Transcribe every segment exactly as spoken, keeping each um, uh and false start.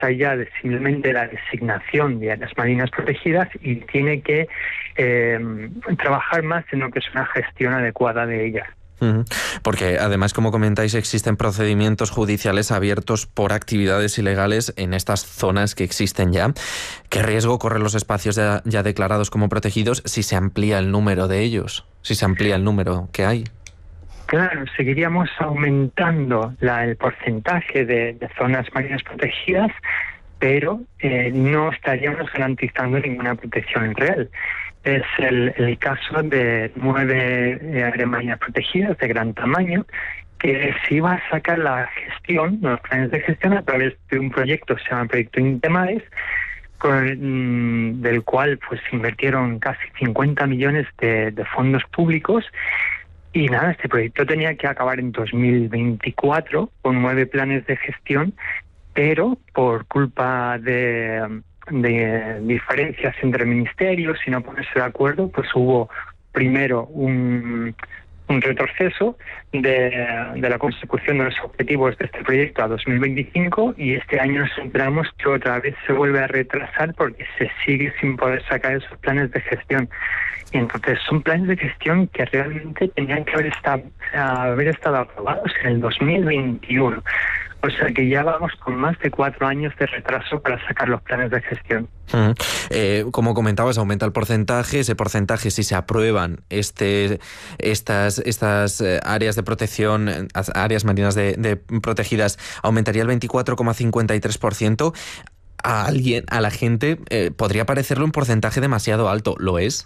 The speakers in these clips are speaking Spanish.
allá de simplemente la designación de áreas marinas protegidas y tiene que eh, trabajar más en lo que es una gestión adecuada de ellas. Porque además, como comentáis, existen procedimientos judiciales abiertos por actividades ilegales en estas zonas que existen ya. ¿Qué riesgo corren los espacios ya, ya declarados como protegidos si se amplía el número de ellos? Si se amplía el número que hay. Claro, seguiríamos aumentando la, el porcentaje de, de zonas marinas protegidas, pero eh, no estaríamos garantizando ninguna protección real. Es el, el caso de nueve eh, áreas marinas protegidas de gran tamaño, que se iba a sacar la gestión, los planes de gestión, a través de un proyecto que se llama Proyecto Intemares, con, mm, del cual pues invirtieron casi cincuenta millones de, de fondos públicos. Y nada, este proyecto tenía que acabar en dos mil veinticuatro con nueve planes de gestión, pero por culpa de, de diferencias entre ministerios y no ponerse de acuerdo, pues hubo primero un, un retroceso de, de la consecución de los objetivos de este proyecto a dos mil veinticinco, y este año nos enteramos que otra vez se vuelve a retrasar porque se sigue sin poder sacar esos planes de gestión. Y entonces son planes de gestión que realmente tenían que haber estado, haber estado aprobados en el dos mil veintiuno. O sea que ya vamos con más de cuatro años de retraso para sacar los planes de gestión. Uh-huh. Eh, como comentabas, aumenta el porcentaje. Ese porcentaje, si se aprueban este, estas, estas áreas de protección, áreas marinas de, de protegidas, aumentaría el veinticuatro coma cincuenta y tres por ciento. A alguien, a la gente, eh, podría parecerle un porcentaje demasiado alto. ¿Lo es?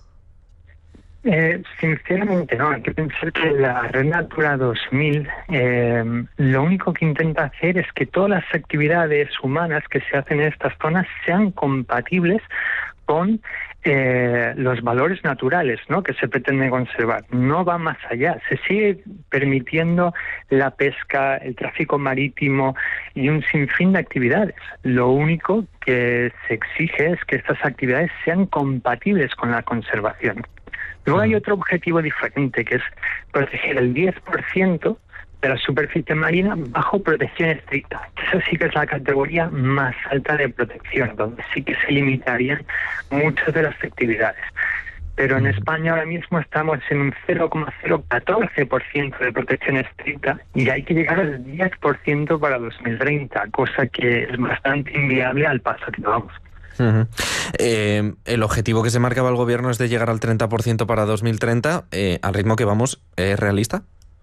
Eh, sinceramente no, hay que pensar que la Red Natura dos mil eh, lo único que intenta hacer es que todas las actividades humanas que se hacen en estas zonas sean compatibles con eh, los valores naturales, ¿no?, que se pretende conservar. No va más allá, se sigue permitiendo la pesca, el tráfico marítimo y un sinfín de actividades. Lo único que se exige es que estas actividades sean compatibles con la conservación. Luego hay otro objetivo diferente, que es proteger el diez por ciento de la superficie marina bajo protección estricta. Esa sí que es la categoría más alta de protección, donde sí que se limitarían muchas de las actividades. Pero en España ahora mismo estamos en un cero coma cero catorce por ciento de protección estricta y hay que llegar al diez por ciento para dos mil treinta, cosa que es bastante inviable al paso que vamos. Uh-huh. Eh, el objetivo que se marcaba el gobierno es de llegar al treinta por ciento para dos mil treinta. Eh, ¿Al ritmo que vamos, es realista?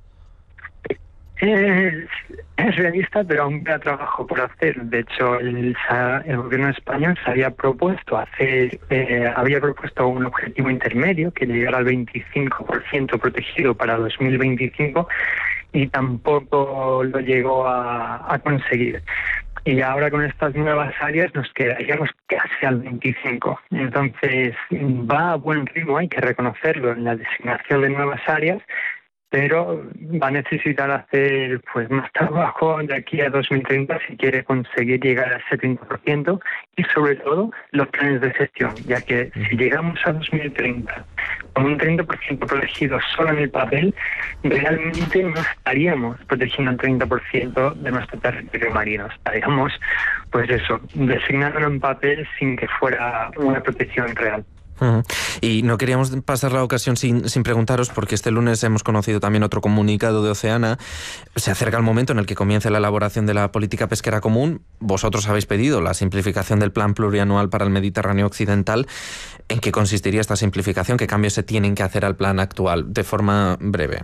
Es, es realista, pero aún queda trabajo por hacer. De hecho, el, el gobierno español se había propuesto hacer, eh, había propuesto un objetivo intermedio que llegara al veinticinco por ciento protegido para dos mil veinticinco y tampoco lo llegó a, a conseguir. Y ahora con estas nuevas áreas nos quedaríamos casi al veinticinco. Entonces va a buen ritmo, hay que reconocerlo, en la designación de nuevas áreas, pero va a necesitar hacer pues más trabajo de aquí a dos mil treinta si quiere conseguir llegar al setenta por ciento y sobre todo los planes de gestión, ya que si llegamos a dos mil treinta con un treinta por ciento protegido solo en el papel, realmente no estaríamos protegiendo el treinta por ciento de nuestro territorio marino. Estaríamos, pues eso, designándolo en papel sin que fuera una protección real. Uh-huh. Y no queríamos pasar la ocasión sin, sin preguntaros, porque este lunes hemos conocido también otro comunicado de Oceana. Se acerca el momento en el que comience la elaboración de la política pesquera común. Vosotros habéis pedido la simplificación del plan plurianual para el Mediterráneo Occidental. ¿En qué consistiría esta simplificación? ¿Qué cambios se tienen que hacer al plan actual? De forma breve.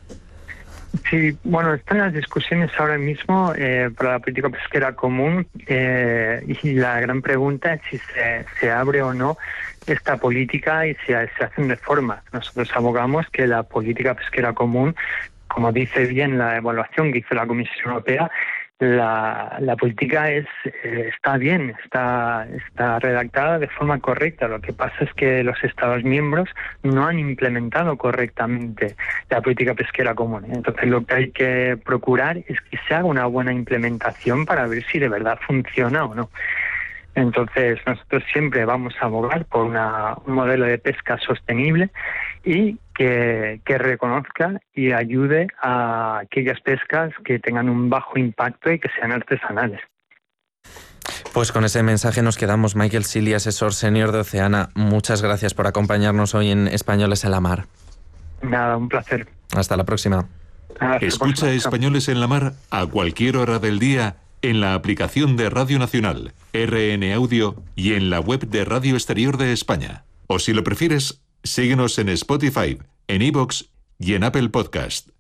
Sí, bueno, están las discusiones ahora mismo eh, para la política pesquera común eh, y la gran pregunta es si se, se abre o no esta política y si se hacen reformas. Nosotros abogamos que la política pesquera común, como dice bien la evaluación que hizo la Comisión Europea, la, la política es eh, está bien, está, está redactada de forma correcta. Lo que pasa es que los Estados miembros no han implementado correctamente la política pesquera común. Entonces lo que hay que procurar es que se haga una buena implementación para ver si de verdad funciona o no. Entonces nosotros siempre vamos a abogar por una, un modelo de pesca sostenible y que, que reconozca y ayude a aquellas pescas que tengan un bajo impacto y que sean artesanales. Pues con ese mensaje nos quedamos. Michael Sealy, asesor senior de Oceana, muchas gracias por acompañarnos hoy en Españoles en la Mar. Nada, un placer. Hasta la próxima. Hasta Escucha Españoles en la Mar a cualquier hora del día en la aplicación de Radio Nacional, R N Audio y en la web de Radio Exterior de España. O si lo prefieres, síguenos en Spotify, en iVoox y en Apple Podcast.